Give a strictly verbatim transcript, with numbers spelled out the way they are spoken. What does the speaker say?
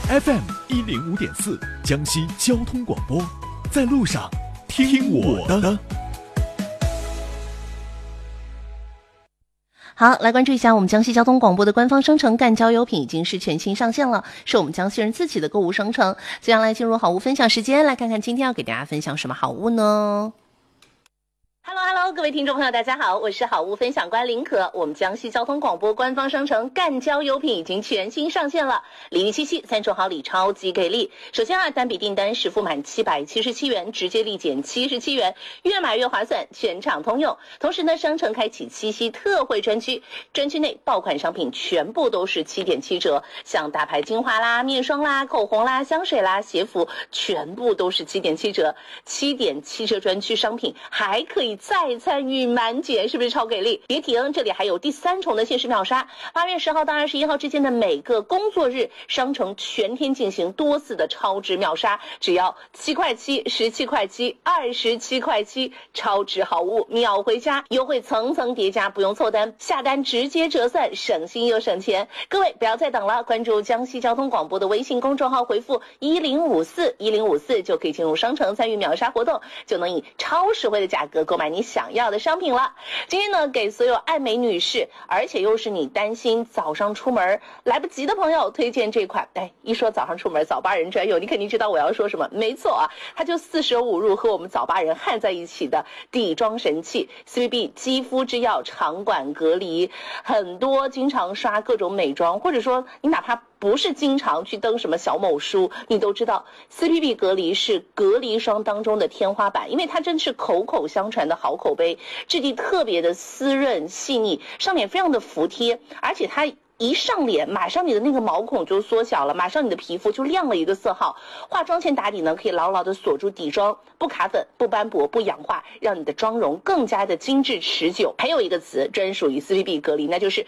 F M 一零五点四，江西交通广播，在路上听我的。 好，来关注一下我们江西交通广播的官方商城赣交优品已经是全新上线了，是我们江西人自己的购物商城。接下来进入好物分享时间，来看看今天要给大家分享什么好物呢？Hello Hello， 各位听众朋友，大家好，我是好物分享官林可。我们江西交通广播官方商城赣交优品已经全新上线了，礼力七夕，三重好礼超级给力。首先啊，单笔订单实付满七百七十七元，直接立减七十七元，越买越划算，全场通用。同时呢，商城开启七夕特惠专区，专区内爆款商品全部都是七点七折，像大牌精华啦、面霜啦、口红啦、香水啦、鞋服，全部都是七点七折。七点七折专区商品还可以再参与满减，是不是超给力？别停，这里还有第三重的限时秒杀，八月十号到二十一号之间的每个工作日，商城全天进行多次的超值秒杀，只要七块七、十七块七、二十七块七，超值好物秒回家，优惠层层叠加，不用凑单，下单直接折算，省心又省钱。各位不要再等了，关注江西交通广播的微信公众号，回复一零五四一零五四就可以进入商城参与秒杀活动，就能以超实惠的价格购买你想要的商品了。今天呢，给所有爱美女士，而且又是你担心早上出门来不及的朋友，推荐这款。哎，一说早上出门，早八人专用，你肯定知道我要说什么。没错啊，它就四舍五入和我们早八人焊在一起的底妆神器 C B B 肌肤之钥长管隔离。很多经常刷各种美妆，或者说你哪怕不是经常去登什么小某书，你都知道 C B B 隔离是隔离霜当中的天花板，因为它真是口口相传的好口碑，质地特别的湿润细腻，上脸非常的服帖，而且它一上脸，马上你的那个毛孔就缩小了，马上你的皮肤就亮了一个色号。化妆前打底呢，可以牢牢的锁住底妆，不卡粉、不斑驳、不氧化，让你的妆容更加的精致持久。还有一个词专属于 C B B 隔离，那就是